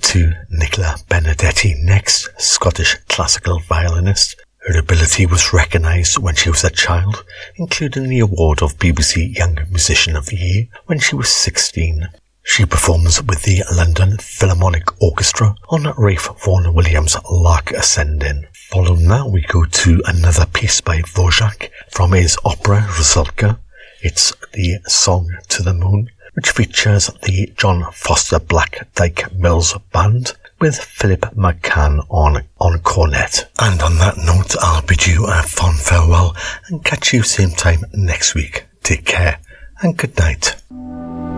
to Nicola Benedetti next, Scottish classical violinist. Her ability was recognised when she was a child, including the award of BBC Young Musician of the Year when she was 16. She performs with the London Philharmonic Orchestra on Ralph Vaughan Williams' Lark Ascending. Following that, we go to another piece by Dvorak from his opera Rusalka. It's the Song to the Moon, which features the John Foster Black Dyke Mills Band with Philip McCann on cornet. And on that note, I'll bid you a fond farewell and catch you same time next week. Take care and good night.